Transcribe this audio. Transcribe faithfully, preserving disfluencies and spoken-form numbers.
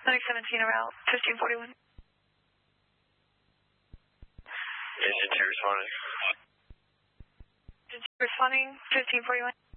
Clinic seventeen around fifteen forty-one. Engine two responding. Engine two responding, fifteen forty-one.